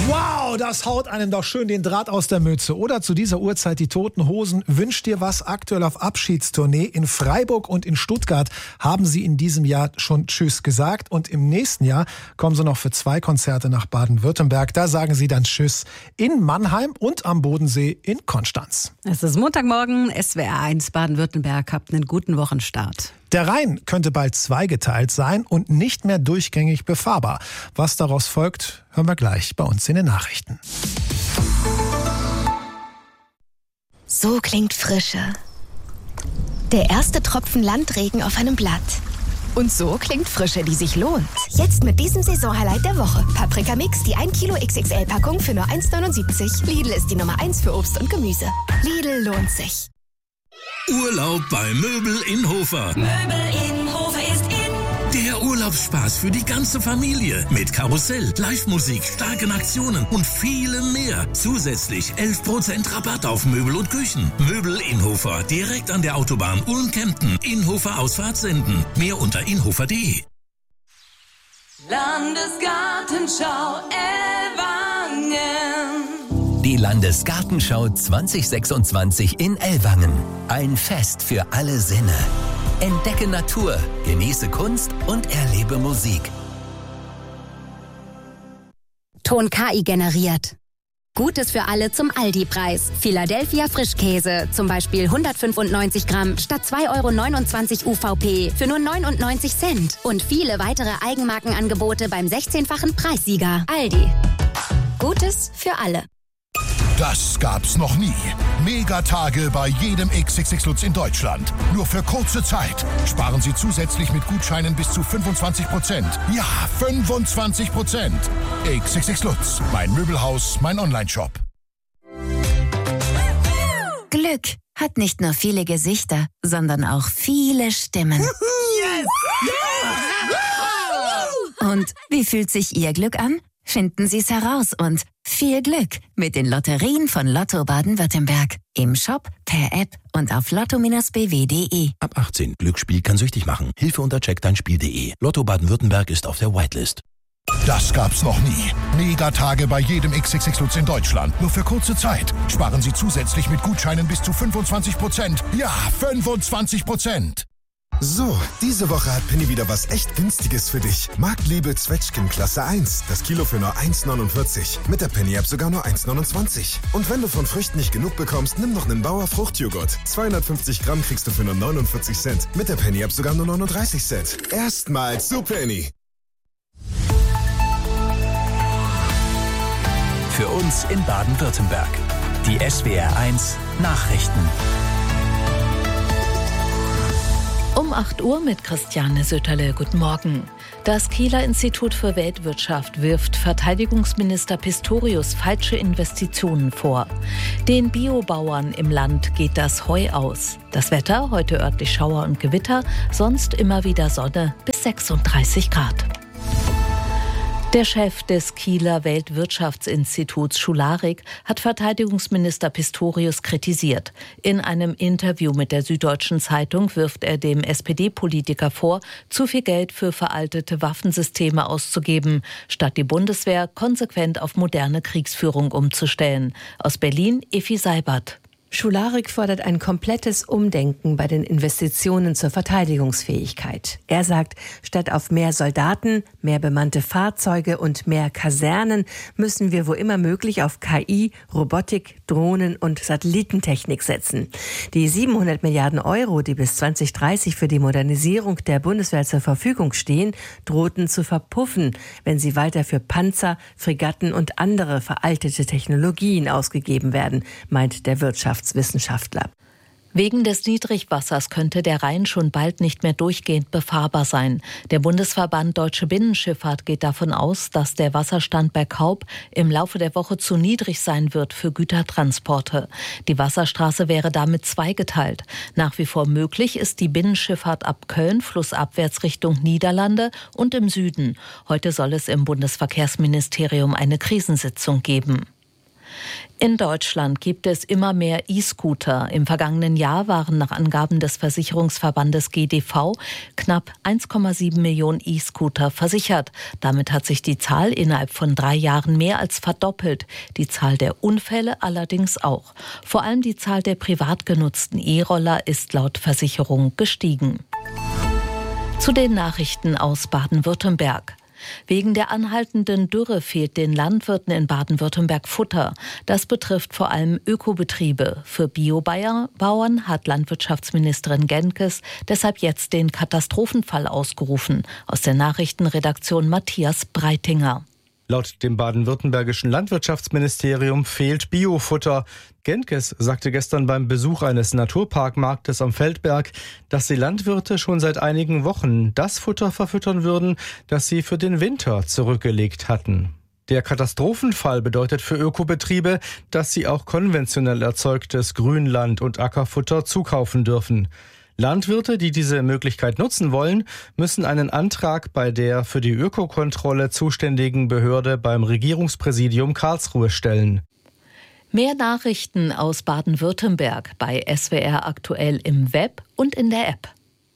Wow, das haut einem doch schön den Draht aus der Mütze. Oder zu dieser Uhrzeit die Toten Hosen. Wünscht dir was aktuell auf Abschiedstournee. In Freiburg und in Stuttgart haben sie in diesem Jahr schon Tschüss gesagt. Und im nächsten Jahr kommen sie noch für 2 Konzerte nach Baden-Württemberg. Da sagen sie dann Tschüss in Mannheim und am Bodensee in Konstanz. Es ist Montagmorgen, SWR 1 Baden-Württemberg. Habt einen guten Wochenstart. Der Rhein könnte bald zweigeteilt sein und nicht mehr durchgängig befahrbar. Was daraus folgt, hören wir gleich bei uns in den Nachrichten. So klingt Frische. Der erste Tropfen Landregen auf einem Blatt. Und so klingt Frische, die sich lohnt. Jetzt mit diesem Saisonhighlight der Woche. Paprika Mix, die 1 Kilo XXL-Packung für nur 1,79. Lidl ist die Nummer 1 für Obst und Gemüse. Lidl lohnt sich. Urlaub bei Möbel in Hofer. Möbel in Hofer ist in. Der Urlaubsspaß für die ganze Familie. Mit Karussell, Live-Musik, starken Aktionen und vielem mehr. Zusätzlich 11% Rabatt auf Möbel und Küchen. Möbel in Hofer, direkt an der Autobahn Ulm-Kempten. Inhofer Ausfahrt senden. Mehr unter inhofer.de. Landesgartenschau Ellwangen. Die Landesgartenschau 2026 in Ellwangen. Ein Fest für alle Sinne. Entdecke Natur, genieße Kunst und erlebe Musik. Ton KI generiert. Gutes für alle zum Aldi-Preis. Philadelphia Frischkäse, zum Beispiel 195 Gramm statt 2,29 € UVP für nur 99 Cent. Und viele weitere Eigenmarkenangebote beim 16-fachen Preissieger. Aldi. Gutes für alle. Das gab's noch nie. Megatage bei jedem XXX Lutz in Deutschland. Nur für kurze Zeit. Sparen Sie zusätzlich mit Gutscheinen bis zu 25%. Ja, 25%. XXX Lutz. Mein Möbelhaus, mein Onlineshop. Glück hat nicht nur viele Gesichter, sondern auch viele Stimmen. Yes! Und wie fühlt sich Ihr Glück an? Finden Sie es heraus und viel Glück mit den Lotterien von Lotto Baden-Württemberg. Im Shop, per App und auf lotto-bw.de. Ab 18. Glücksspiel kann süchtig machen. Hilfe unter checkdeinspiel.de. Lotto Baden-Württemberg ist auf der Whitelist. Das gab's noch nie. Megatage bei jedem XXX Lutz in Deutschland. Nur für kurze Zeit. Sparen Sie zusätzlich mit Gutscheinen bis zu 25%. Ja, 25%. So, diese Woche hat Penny wieder was echt Günstiges für dich. Marktliebe Zwetschgen Klasse 1. Das Kilo für nur 1,49. Mit der Penny-App sogar nur 1,29. Und wenn du von Früchten nicht genug bekommst, nimm noch einen Bauer Fruchtjoghurt. 250 Gramm kriegst du für nur 49 Cent. Mit der Penny-App sogar nur 39 Cent. Erstmals zu Penny. Für uns in Baden-Württemberg. Die SWR 1 Nachrichten. Um 8 Uhr mit Christiane Sötterle. Guten Morgen. Das Kieler Institut für Weltwirtschaft wirft Verteidigungsminister Pistorius falsche Investitionen vor. Den Biobauern im Land geht das Heu aus. Das Wetter, heute örtlich Schauer und Gewitter, sonst immer wieder Sonne bis 36 Grad. Der Chef des Kieler Weltwirtschaftsinstituts Schularik hat Verteidigungsminister Pistorius kritisiert. In einem Interview mit der Süddeutschen Zeitung wirft er dem SPD-Politiker vor, zu viel Geld für veraltete Waffensysteme auszugeben, statt die Bundeswehr konsequent auf moderne Kriegsführung umzustellen. Aus Berlin, Effi Seibert. Schularik fordert ein komplettes Umdenken bei den Investitionen zur Verteidigungsfähigkeit. Er sagt, statt auf mehr Soldaten, mehr bemannte Fahrzeuge und mehr Kasernen müssen wir wo immer möglich auf KI, Robotik, Drohnen und Satellitentechnik setzen. Die 700 Milliarden Euro, die bis 2030 für die Modernisierung der Bundeswehr zur Verfügung stehen, drohten zu verpuffen, wenn sie weiter für Panzer, Fregatten und andere veraltete Technologien ausgegeben werden, meint der Wirtschaftswissenschaftler. Wegen des Niedrigwassers könnte der Rhein schon bald nicht mehr durchgehend befahrbar sein. Der Bundesverband Deutsche Binnenschifffahrt geht davon aus, dass der Wasserstand bei Kaub im Laufe der Woche zu niedrig sein wird für Gütertransporte. Die Wasserstraße wäre damit zweigeteilt. Nach wie vor möglich ist die Binnenschifffahrt ab Köln flussabwärts Richtung Niederlande und im Süden. Heute soll es im Bundesverkehrsministerium eine Krisensitzung geben. In Deutschland gibt es immer mehr E-Scooter. Im vergangenen Jahr waren nach Angaben des Versicherungsverbandes GDV knapp 1,7 Millionen E-Scooter versichert. Damit hat sich die Zahl innerhalb von 3 Jahren mehr als verdoppelt. Die Zahl der Unfälle allerdings auch. Vor allem die Zahl der privat genutzten E-Roller ist laut Versicherung gestiegen. Zu den Nachrichten aus Baden-Württemberg. Wegen der anhaltenden Dürre fehlt den Landwirten in Baden-Württemberg Futter. Das betrifft vor allem Ökobetriebe. Für Biobauern hat Landwirtschaftsministerin Genkes deshalb jetzt den Katastrophenfall ausgerufen. Aus der Nachrichtenredaktion Matthias Breitinger. Laut dem baden-württembergischen Landwirtschaftsministerium fehlt Biofutter. Genkes sagte gestern beim Besuch eines Naturparkmarktes am Feldberg, dass die Landwirte schon seit einigen Wochen das Futter verfüttern würden, das sie für den Winter zurückgelegt hatten. Der Katastrophenfall bedeutet für Ökobetriebe, dass sie auch konventionell erzeugtes Grünland- und Ackerfutter zukaufen dürfen. Landwirte, die diese Möglichkeit nutzen wollen, müssen einen Antrag bei der für die Ökokontrolle zuständigen Behörde beim Regierungspräsidium Karlsruhe stellen. Mehr Nachrichten aus Baden-Württemberg bei SWR aktuell im Web und in der App.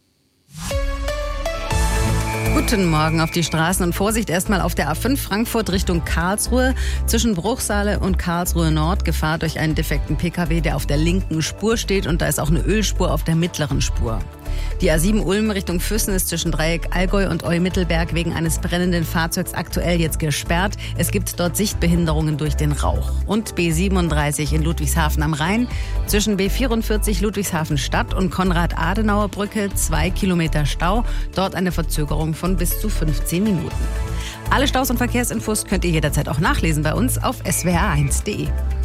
Guten Morgen auf die Straßen und Vorsicht erstmal auf der A5 Frankfurt Richtung Karlsruhe. Zwischen Bruchsale und Karlsruhe Nord Gefahr durch einen defekten Pkw, der auf der linken Spur steht, und da ist auch eine Ölspur auf der mittleren Spur. Die A7 Ulm Richtung Füssen ist zwischen Dreieck Allgäu und Eu-Mittelberg wegen eines brennenden Fahrzeugs aktuell jetzt gesperrt. Es gibt dort Sichtbehinderungen durch den Rauch. Und B37 in Ludwigshafen am Rhein zwischen B44 Ludwigshafen Stadt und Konrad-Adenauer-Brücke 2 Kilometer Stau. Dort eine Verzögerung von bis zu 15 Minuten. Alle Staus und Verkehrsinfos könnt ihr jederzeit auch nachlesen bei uns auf swr1.de.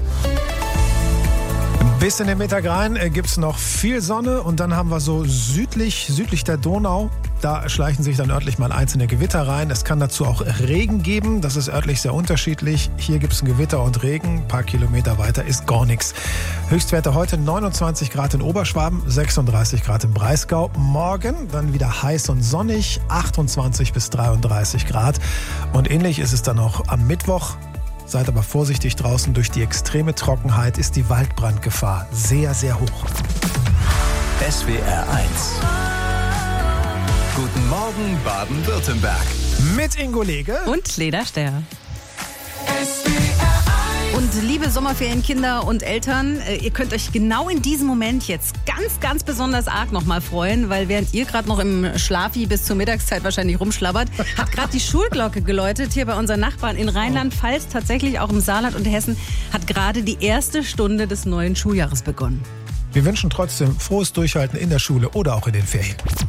Bis in den Mittag rein gibt es noch viel Sonne und dann haben wir so südlich der Donau. Da schleichen sich dann örtlich mal einzelne Gewitter rein. Es kann dazu auch Regen geben. Das ist örtlich sehr unterschiedlich. Hier gibt es ein Gewitter und Regen. Ein paar Kilometer weiter ist gar nichts. Höchstwerte heute 29 Grad in Oberschwaben, 36 Grad im Breisgau. Morgen dann wieder heiß und sonnig, 28 bis 33 Grad. Und ähnlich ist es dann auch am Mittwoch. Seid aber vorsichtig draußen. Durch die extreme Trockenheit ist die Waldbrandgefahr sehr, sehr hoch. SWR 1. Guten Morgen Baden-Württemberg. Mit Ingo Lege und Leda Ster. Und liebe Sommerferienkinder und Eltern, ihr könnt euch genau in diesem Moment jetzt ganz, ganz besonders arg nochmal freuen, weil während ihr gerade noch im Schlafi bis zur Mittagszeit wahrscheinlich rumschlabbert, hat gerade die Schulglocke geläutet hier bei unseren Nachbarn in Rheinland-Pfalz, tatsächlich auch im Saarland und Hessen, hat gerade die erste Stunde des neuen Schuljahres begonnen. Wir wünschen trotzdem frohes Durchhalten in der Schule oder auch in den Ferien.